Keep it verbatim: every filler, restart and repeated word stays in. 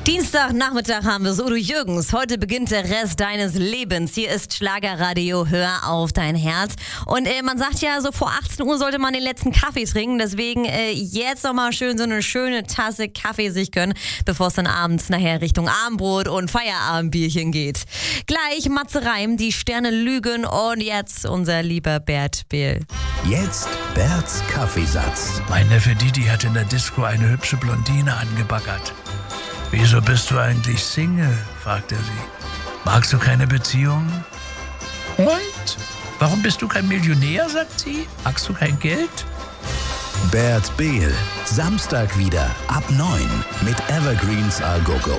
Dienstagnachmittag haben wir Udo Jürgens. Heute beginnt der Rest deines Lebens. Hier ist Schlagerradio, hör auf dein Herz. Und äh, man sagt ja, so vor achtzehn Uhr sollte man den letzten Kaffee trinken. Deswegen äh, jetzt nochmal schön so eine schöne Tasse Kaffee sich gönnen, bevor es dann abends nachher Richtung Abendbrot und Feierabendbierchen geht. Gleich Matze Reim, die Sterne lügen und jetzt unser lieber Bert Behl. Jetzt Berts Kaffeesatz. Mein Neffe Didi hat in der Disco eine hübsche Blondine angebaggert. »Wieso bist du eigentlich Single?« fragt er sie. »Magst du keine Beziehung?« »Und? Warum bist du kein Millionär?« sagt sie. »Magst du kein Geld?« Bert Behl, Samstag wieder ab neun mit Evergreens A Go Go.